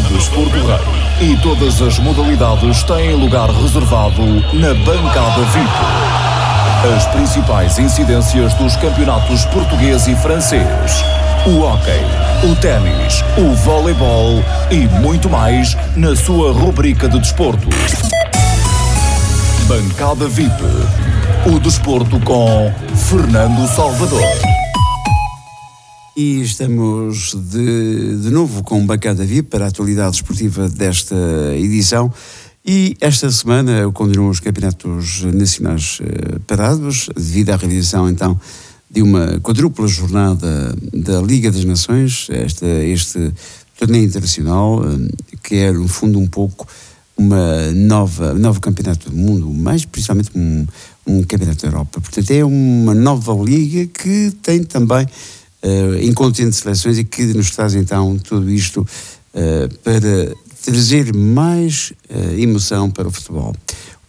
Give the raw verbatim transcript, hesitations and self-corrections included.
Desporto Rei. E todas as modalidades têm lugar reservado na bancada V I P. As principais incidências dos campeonatos português e francês. O hóquei, o ténis, o voleibol e muito mais na sua rubrica de desporto. Bancada V I P. O desporto com Fernando Salvador. E estamos de, de novo com Bancada V I P para a atualidade esportiva desta edição. E esta semana continuam os campeonatos nacionais eh, parados, devido à realização então de uma quadrupla jornada da Liga das Nações, esta, este torneio internacional, eh, que é no fundo um pouco uma nova, novo campeonato do mundo, mais principalmente um, um campeonato da Europa. Portanto, é uma nova liga que tem também uh, encontros de seleções e que nos traz então tudo isto uh, para trazer mais uh, emoção para o futebol.